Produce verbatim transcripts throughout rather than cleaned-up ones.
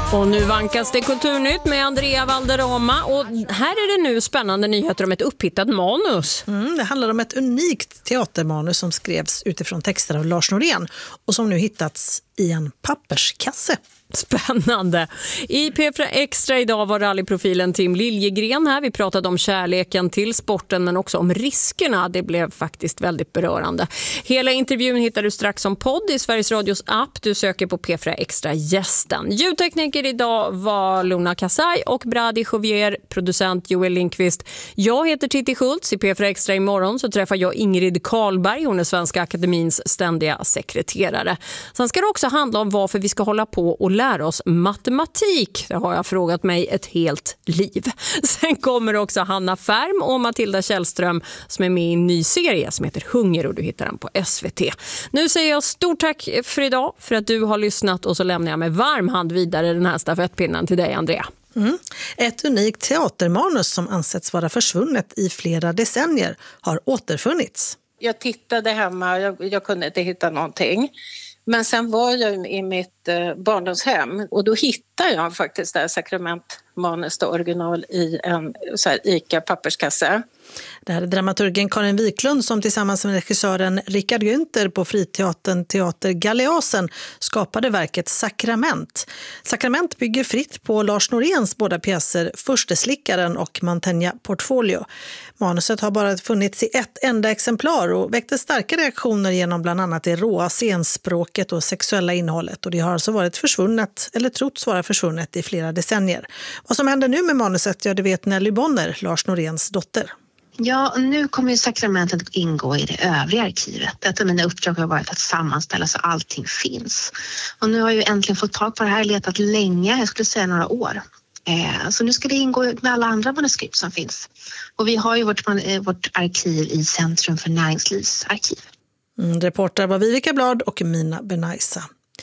Och nu vankas det Kulturnytt med Andrea Valderrama. Och här är det nu spännande nyheter om ett upphittat manus. Mm, det handlar om ett unikt teatermanus som skrevs utifrån texter av Lars Norén och som nu hittats i en papperskasse. Spännande. I P fyra Extra idag var rallyprofilen Tim Liljegren här. Vi pratade om kärleken till sporten men också om riskerna. Det blev faktiskt väldigt berörande. Hela intervjun hittar du strax som podd i Sveriges Radios app. Du söker på P fyra Extra gästen. Ljudtekniker idag var Luna Kasai och Brady Jovier, producent Joel Lindqvist. Jag heter Titti Schultz. I P fyra Extra imorgon så träffar jag Ingrid Karlberg. Hon är Svenska Akademins ständiga sekreterare. Sen ska det också handla om varför vi ska hålla på och lära oss matematik. Det har jag frågat mig ett helt liv. Sen kommer också Hanna Färm och Matilda Källström som är med i en ny serie som heter Hunger och du hittar den på S V T. Nu säger jag stort tack för idag för att du har lyssnat och så lämnar jag med varm hand vidare den här stafettpinnen till dig, Andrea. Mm. Ett unikt teatermanus som ansetts vara försvunnet i flera decennier har återfunnits. Jag tittade hemma, jag, jag kunde inte hitta någonting. Men sen var jag i mitt eh, barndomshem och då hittade jag faktiskt det här sakramentmanus original i en så här ICA-papperskasse. Det här är dramaturgen Karin Wiklund som tillsammans med regissören Richard Günther på Friteatern Teater Galeasen skapade verket Sakrament. Sakrament bygger fritt på Lars Noréns båda pjäser Försteslickaren och Mantegna Portfolio. Manuset har bara funnits i ett enda exemplar och väckte starka reaktioner genom bland annat det råa scenspråket och sexuella innehållet. Och det har alltså varit försvunnet, eller trotts vara försvunnet i flera decennier. Vad som händer nu med manuset, ja det vet Nelly Bonner, Lars Noréns dotter. Ja, nu kommer ju sakramentet ingå i det övriga arkivet. Ett av mina uppdrag har varit att sammanställa så allting finns. Och nu har jag ju äntligen fått tag på det här, letat länge, jag skulle säga några år. Eh, så nu ska det ingå med alla andra manuskript som finns. Och vi har ju vårt, vårt arkiv i Centrum för näringslivsarkiv. Mm, reporter var Vivica Blad och Mina Benaisa.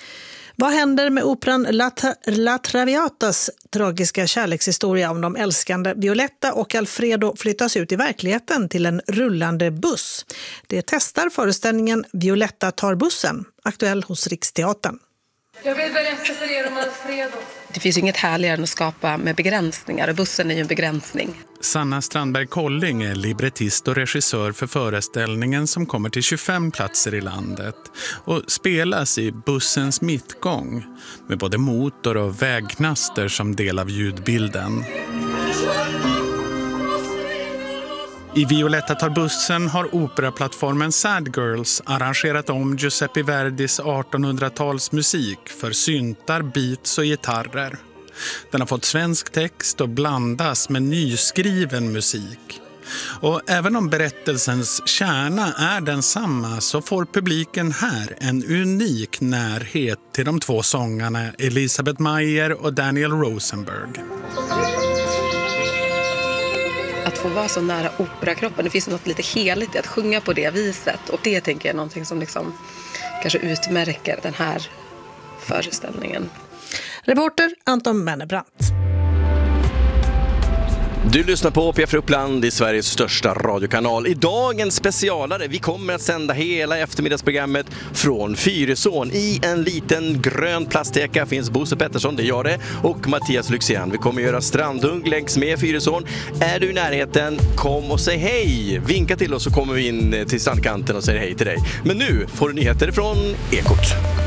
Vad händer med operan La, Tra- La Traviatas tragiska kärlekshistoria om de älskande Violetta och Alfredo flyttas ut i verkligheten till en rullande buss? Det testar föreställningen Violetta tar bussen, aktuell hos Riksteatern. Jag vill berätta för er om Alfredo. Det finns ju inget härligare än att skapa med begränsningar och bussen är ju en begränsning. Sanna Strandberg Kolling är librettist och regissör för föreställningen som kommer till tjugofem platser i landet och spelas i bussens mittgång med både motor och vägknaster som del av ljudbilden. I Violetta tar bussen har operaplattformen Sad Girls arrangerat om Giuseppe Verdis artonhundratals-musik för syntar, beats och gitarrer. Den har fått svensk text och blandas med nyskriven musik. Och även om berättelsens kärna är densamma så får publiken här en unik närhet till de två sångarna Elisabeth Meyer och Daniel Rosenberg. Att få vara så nära operakroppen, det finns något lite heligt i att sjunga på det viset. Och det tänker jag är någonting som liksom kanske utmärker den här föreställningen. Reporter Anton Mennebrant. Du lyssnar på P fyra Uppland i Sveriges största radiokanal. Idag en specialare. Vi kommer att sända hela eftermiddagsprogrammet från Fyrisån. I en liten grön plastheka finns Bosse Pettersson, det gör det, och Mattias Lyxén. Vi kommer att göra strandung längs med Fyrisån. Är du i närheten, kom och säg hej. Vinka till oss så kommer vi in till strandkanten och säger hej till dig. Men nu får du nyheter från Ekot.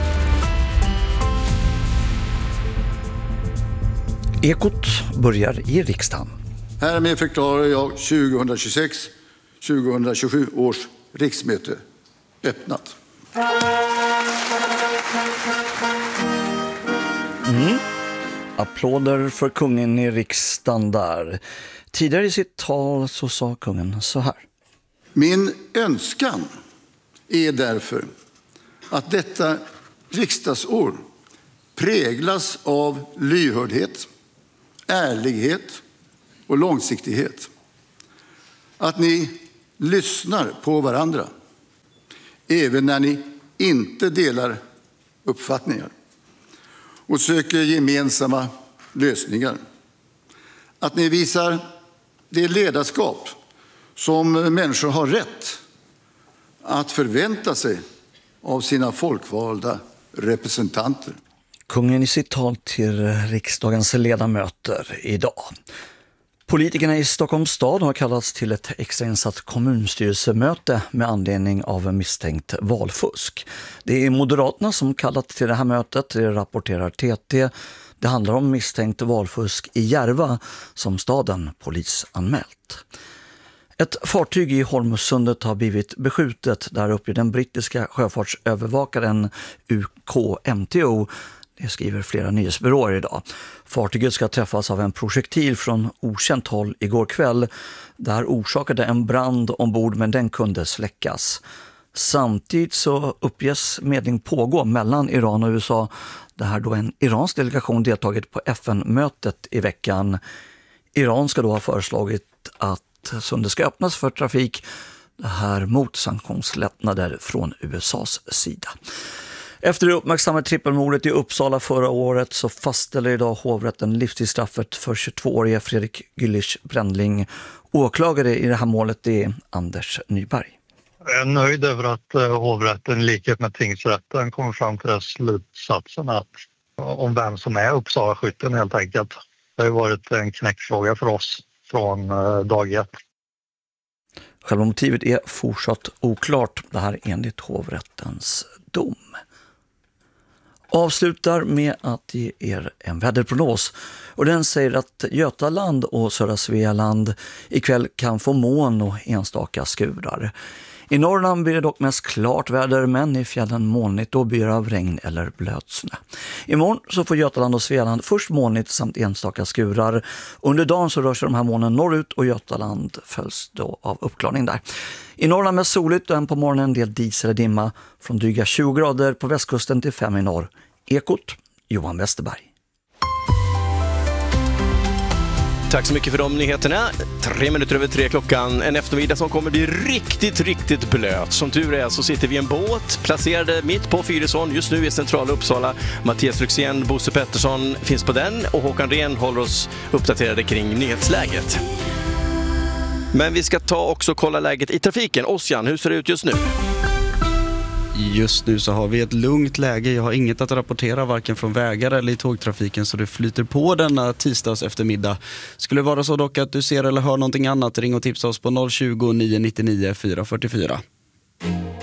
Ekot börjar i riksdagen. Härmed förklarar jag tjugohundratjugosex tjugohundratjugosju års riksmöte öppnat. Mm. Applåder för kungen i riksdagen där. Tidigare i sitt tal så sa kungen så här. Min önskan är därför att detta riksdagsår präglas av lyhördhet, ärlighet och långsiktighet. Att ni lyssnar på varandra även när ni inte delar uppfattningar och söker gemensamma lösningar. Att ni visar det ledarskap som människor har rätt att förvänta sig av sina folkvalda representanter. Kungen i sitt tal till riksdagens ledamöter idag. Politikerna i Stockholms stad har kallats till ett extrainsatt kommunstyrelsemöte med anledning av misstänkt valfusk. Det är Moderaterna som kallat till det här mötet, det rapporterar T T. Det handlar om misstänkt valfusk i Järva som staden polisanmält. Ett fartyg i Holmsundet har blivit beskjutet där uppe i den brittiska sjöfartsövervakaren U K M T O. Det skriver flera nyhetsbyråer idag. Fartyget ska träffas av en projektil från okänt håll igår kväll. Där orsakade en brand ombord men den kunde släckas. Samtidigt så uppges medling pågå mellan Iran och U S A. Det här då en iransk delegation deltagit på F N-mötet i veckan. Iran ska då ha föreslagit att sundet ska öppnas för trafik. Det här mot sanktionslättnader från U S As sida. Efter det uppmärksammade trippelmordet i Uppsala förra året så fastställer idag hovrätten livstidsstraffet för tjugotvåårige Fredrik Güllich Brändling. Åklagare i det här målet är Anders Nyberg. Jag är nöjd över att hovrätten i likhet med tingsrätten kom fram till den slutsatsen att om vem som är Uppsala-skytten helt enkelt. Det har varit en knäckfråga för oss från dag ett. Själva motivet är fortsatt oklart, det här enligt hovrättens dom. Avslutar med att ge er en väderprognos. Och den säger att Götaland och södra Svealand ikväll kan få moln och enstaka skurar. I Norrland blir det dock mest klart väder, men i fjällen molnigt och byar av regn eller blötsnö. Imorgon så får Götaland och Svealand först molnigt samt enstaka skurar. Under dagen så rör sig de här molnen norrut och Götaland följs då av uppklarning där. I Norrland mest soligt och en på morgonen en del dis eller dimma. Från dryga tjugo grader på västkusten till fem i norr. Ekot, Johan Westerberg. Tack så mycket för de nyheterna. Tre minuter över tre klockan. En eftermiddag som kommer bli riktigt, riktigt blöt. Som tur är så sitter vi i en båt placerade mitt på Fyrisån. Just nu i centrala Uppsala. Mattias Lyxén, Bosse Pettersson finns på den. Och Håkan Rehn håller oss uppdaterade kring nyhetsläget. Men vi ska ta också kolla läget i trafiken. Ossian, hur ser det ut just nu? Just nu så har vi ett lugnt läge. Jag har inget att rapportera varken från vägar eller i tågtrafiken, så det flyter på denna tisdags eftermiddag. Skulle det vara så dock att du ser eller hör någonting annat, ring och tipsa oss på noll tjugo, nio nio nio, fyra fyra fyra.